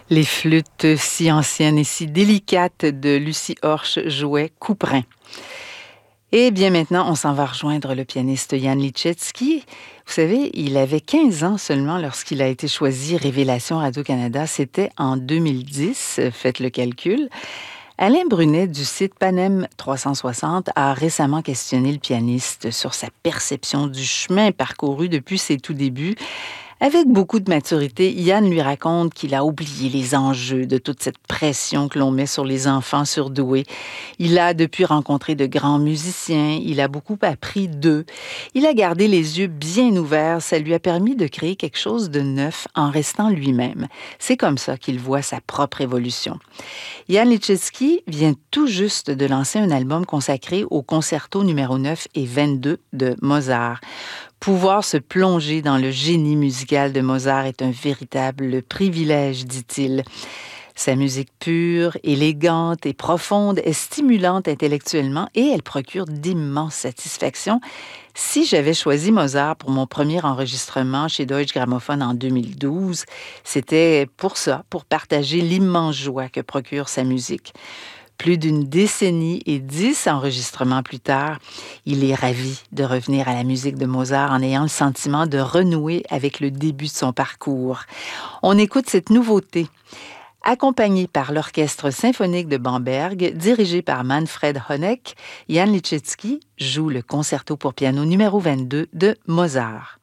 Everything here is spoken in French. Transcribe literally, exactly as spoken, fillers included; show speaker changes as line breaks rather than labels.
Les flûtes si anciennes et si délicates de Lucie Horch jouaient Couperin. Et bien maintenant, on s'en va rejoindre le pianiste Jan Liszewski. Vous savez, il avait quinze ans seulement lorsqu'il a été choisi Révélation Radio-Canada. C'était en deux mille dix, faites le calcul. Alain Brunet du site Panem trois cent soixante a récemment questionné le pianiste sur sa perception du chemin parcouru depuis ses tout débuts. Avec beaucoup de maturité, Yann lui raconte qu'il a oublié les enjeux de toute cette pression que l'on met sur les enfants surdoués. Il a depuis rencontré de grands musiciens, il a beaucoup appris d'eux. Il a gardé les yeux bien ouverts, ça lui a permis de créer quelque chose de neuf en restant lui-même. C'est comme ça qu'il voit sa propre évolution. Jan Liszewski vient tout juste de lancer un album consacré au concerto numéro neuf et vingt-deux de Mozart. Pouvoir se plonger dans le génie musical de Mozart est un véritable privilège, dit-il. Sa musique pure, élégante et profonde est stimulante intellectuellement et elle procure d'immenses satisfactions. Si j'avais choisi Mozart pour mon premier enregistrement chez Deutsche Grammophon en deux mille douze, c'était pour ça, pour partager l'immense joie que procure sa musique. Plus d'une décennie et dix enregistrements plus tard, il est ravi de revenir à la musique de Mozart en ayant le sentiment de renouer avec le début de son parcours. On écoute cette nouveauté. Accompagné par l'Orchestre symphonique de Bamberg, dirigé par Manfred Honeck, Jan Liszewski joue le concerto pour piano numéro vingt-deux de Mozart.